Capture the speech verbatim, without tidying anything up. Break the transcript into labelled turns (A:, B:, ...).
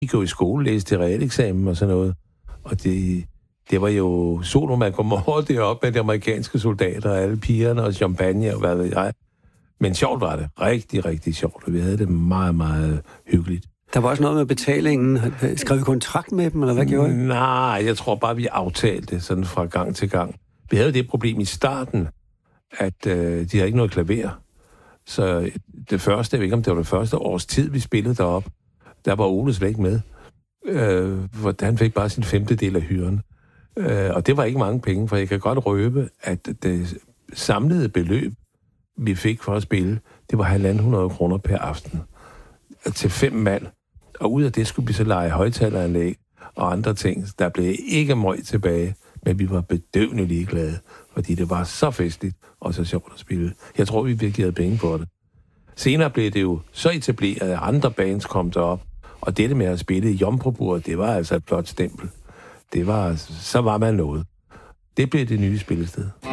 A: gik jo i skole, læste til realeksamen og sådan noget. Og det, det var jo solo, man kom over deroppe med de amerikanske soldater, og alle pigerne og champagne og hvad ved jeg. Men sjovt var det. Rigtig, rigtig sjovt. Og vi havde det meget, meget hyggeligt.
B: Der var også noget med betalingen. Skrev vi kontrakt med dem, eller hvad gjorde I?
A: Nej, jeg tror bare, vi aftalte det sådan fra gang til gang. Vi havde det problem i starten, at øh, de havde ikke noget klaver. Så det første, jeg ved ikke, om det var det første års tid, vi spillede derop, der var Ole slet ikke med. Øh, for han fik bare sin femtedel af hyren. Øh, og det var ikke mange penge, for jeg kan godt røbe, at det samlede beløb, vi fik for at spille, det var halvanden hundrede kroner per aften. Til fem mand. Og ud af det skulle vi så lege højtaleranlæg og andre ting. Der blev ikke møg tilbage, men vi var bedøvende ligeglade, fordi det var så festligt og så sjovt at spille. Jeg tror, vi virkelig havde penge på det. Senere blev det jo så etableret, at andre bands kom derop, og dette med at spille i Jomfrubordet, det var altså et flot stempel. Det var, så var man noget. Det blev det nye spillested.